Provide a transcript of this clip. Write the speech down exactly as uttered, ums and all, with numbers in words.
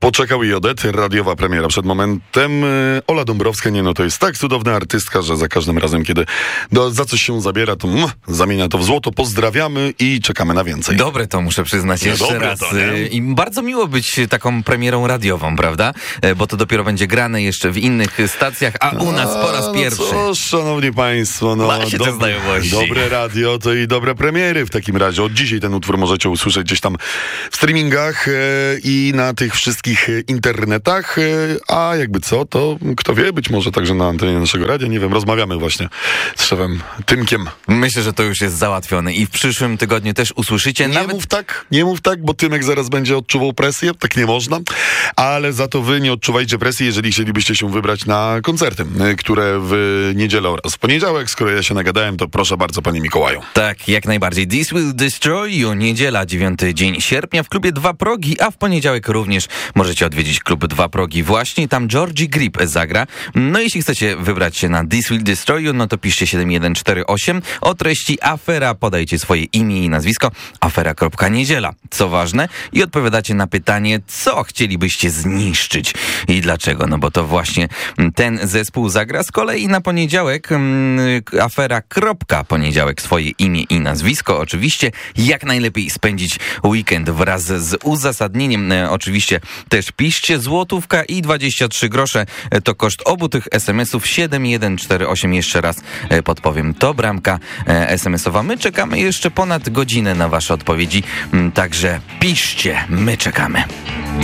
Poczekał i odety, radiowa premiera przed momentem. Ola Dąbrowska, nie no, to jest tak cudowna artystka, że za każdym razem, kiedy do, za coś się zabiera, to mm, zamienia to w złoto. Pozdrawiamy i czekamy na więcej. Dobre to, muszę przyznać No jeszcze dobre raz. to, nie? I bardzo miło być taką premierą radiową, prawda? Bo to dopiero będzie grane jeszcze w innych stacjach, a u nas po raz pierwszy. No cóż, szanowni państwo, no Ma się te znajomości. dobre radio to i dobre premiery w takim razie. Od dzisiaj ten utwór możecie usłyszeć gdzieś tam w streamingach e, i na tych wszystkich internetach, e, a jakby co, to kto wie, być może także na antenie naszego radia, nie wiem, rozmawiamy właśnie z szefem Tymkiem. Myślę, że to już jest załatwione i w przyszłym tygodniu też usłyszycie. Nie nawet... mów tak, nie mów tak, bo Tymek zaraz będzie odczuwał presję, tak nie można, ale za to wy nie odczuwajcie presji, jeżeli chcielibyście się wybrać na koncerty, które w niedzielę oraz w poniedziałek. Skoro ja się nagadałem, to proszę bardzo, panie Mikołaju. Tak, jak najbardziej. This Will Destroy You, niedziela, dziewiąty dzień sierpnia w klubie Dwa Progi, a w poniedziałek również możecie odwiedzić klub Dwa Progi. Właśnie tam Georgie Grip zagra. No jeśli chcecie wybrać się na This Will Destroy You, no to piszcie siedem jeden cztery osiem. O treści afera podajcie swoje imię i nazwisko, afera.niedziela, co ważne, i odpowiadacie na pytanie, co chcielibyście zniszczyć i dlaczego. No bo to właśnie ten zespół zagra. Z kolei na poniedziałek mm, afera. Poniedziałek, swoje imię i nazwisko. Oczywiście jak najlepiej spędzić weekend wraz z uzasadnieniem. E, oczywiście też piszcie. Złotówka i dwadzieścia trzy grosze to koszt obu tych es em esów. siedem jeden cztery osiem, jeszcze raz e, podpowiem, to bramka e, es em esowa. My czekamy jeszcze ponad godzinę na wasze odpowiedzi, m, także piszcie, my czekamy.